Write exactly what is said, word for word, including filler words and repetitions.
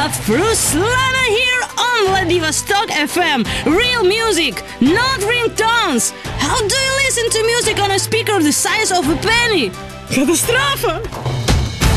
Love Ruslana here on Vladivostok F M. Real music, not ringtones. How do you listen to music on a speaker the size of a penny? Катастрофа!